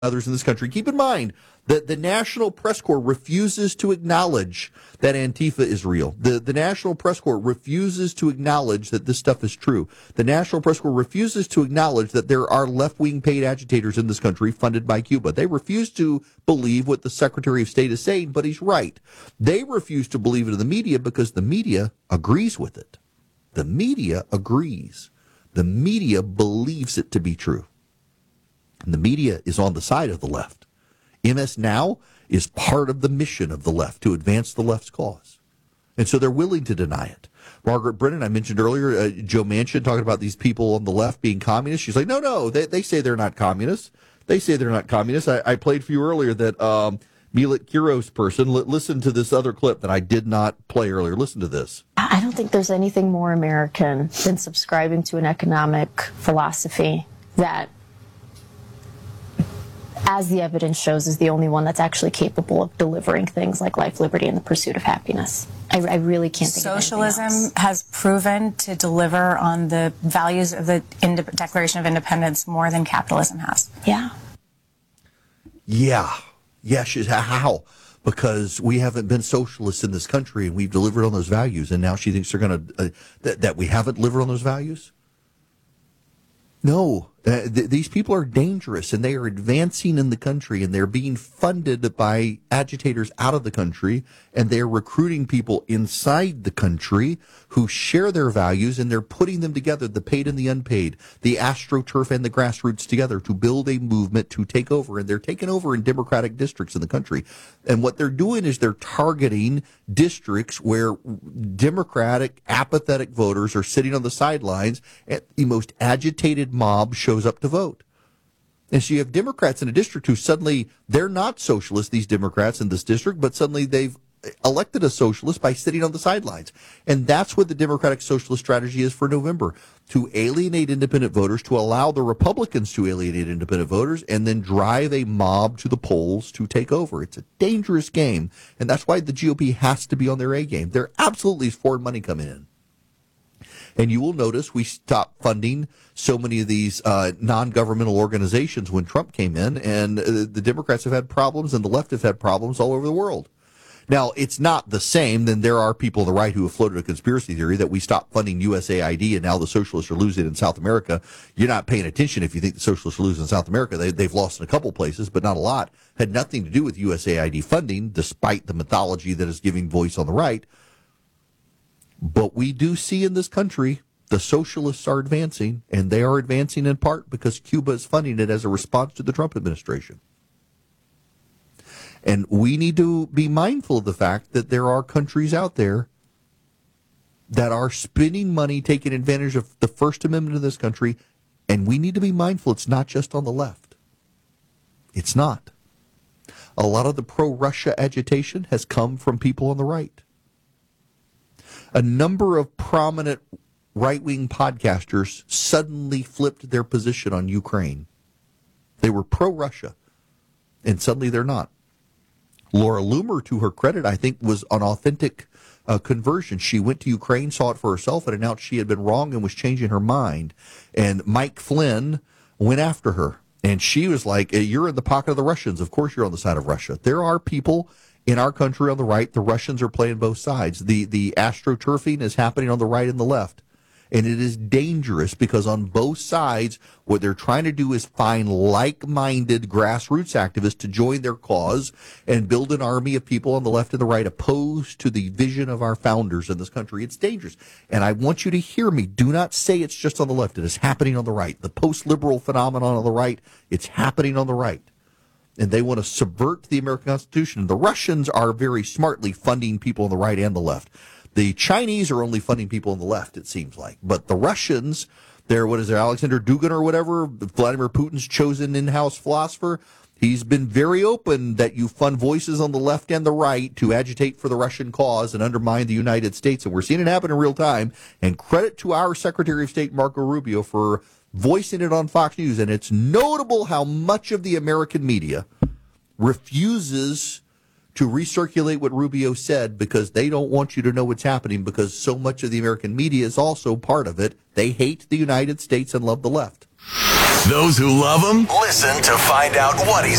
others in this country. Keep in mind that the National Press Corps refuses to acknowledge that Antifa is real. The National Press Corps refuses to acknowledge that this stuff is true. The National Press Corps refuses to acknowledge that there are left-wing paid agitators in this country funded by Cuba. They refuse to believe what the Secretary of State is saying, but he's right. They refuse to believe it in the media because the media agrees with it. The media agrees. The media believes it to be true. And the media is on the side of the left. MS Now is part of the mission of the left to advance the left's cause. And so they're willing to deny it. Margaret Brennan, I mentioned earlier, Joe Manchin talking about these people on the left being communists. She's like, no, they say they're not communists. They say they're not communists. I played for you earlier that Milet Kiros person, listen to this other clip that I did not play earlier. Listen to this. I don't think there's anything more American than subscribing to an economic philosophy that, as the evidence shows, is the only one that's actually capable of delivering things like life, liberty, and the pursuit of happiness. I really can't think of anything else. Socialism has proven to deliver on the values of the Declaration of Independence more than capitalism has. Yeah. Yeah, how? Because we haven't been socialists in this country and we've delivered on those values, and now she thinks they're going to that we haven't delivered on those values? No, these people are dangerous, and they are advancing in the country, and they're being funded by agitators out of the country, and they're recruiting people inside the country who share their values, and they're putting them together, the paid and the unpaid, the AstroTurf and the grassroots together to build a movement to take over, and they're taking over in Democratic districts in the country. And what they're doing is they're targeting districts where Democratic apathetic voters are sitting on the sidelines, and the most agitated mob shows up to vote. And so you have Democrats in a district who suddenly, they're not socialists, these Democrats in this district, but suddenly they've elected a socialist by sitting on the sidelines. And that's what the Democratic Socialist strategy is for November, to alienate independent voters, to allow the Republicans to alienate independent voters, and then drive a mob to the polls to take over. It's a dangerous game, and that's why the GOP has to be on their A game. There absolutely is foreign money coming in. And you will notice we stopped funding so many of these non-governmental organizations when Trump came in, and the Democrats have had problems and the left have had problems all over the world. Now, it's not the same. Then there are people on the right who have floated a conspiracy theory that we stopped funding USAID and now the socialists are losing in South America. You're not paying attention if you think the socialists are losing in South America. They've lost in a couple places, but not a lot. Had nothing to do with USAID funding, despite the mythology that is giving voice on the right. But we do see in this country the socialists are advancing, and they are advancing in part because Cuba is funding it as a response to the Trump administration. And we need to be mindful of the fact that there are countries out there that are spending money, taking advantage of the First Amendment of this country, and we need to be mindful it's not just on the left. It's not. A lot of the pro-Russia agitation has come from people on the right. A number of prominent right-wing podcasters suddenly flipped their position on Ukraine. They were pro-Russia, and suddenly they're not. Laura Loomer, to her credit, I think, was an authentic conversion. She went to Ukraine, saw it for herself, and announced she had been wrong and was changing her mind. And Mike Flynn went after her. And she was like, you're in the pocket of the Russians. Of course you're on the side of Russia. There are people in our country on the right. The Russians are playing both sides. The AstroTurfing is happening on the right and the left. And it is dangerous because on both sides, what they're trying to do is find like-minded grassroots activists to join their cause and build an army of people on the left and the right opposed to the vision of our founders in this country. It's dangerous. And I want you to hear me. Do not say it's just on the left. It is happening on the right. The post-liberal phenomenon on the right, it's happening on the right. And they want to subvert the American Constitution. The Russians are very smartly funding people on the right and the left. The Chinese are only funding people on the left, it seems like. But the Russians, Alexander Dugin or whatever, Vladimir Putin's chosen in-house philosopher, he's been very open that you fund voices on the left and the right to agitate for the Russian cause and undermine the United States. And we're seeing it happen in real time. And credit to our Secretary of State, Marco Rubio, for voicing it on Fox News. And it's notable how much of the American media refuses to recirculate what Rubio said because they don't want you to know what's happening, because so much of the American media is also part of it. They hate the United States and love the left. Those who love him, listen to find out what he's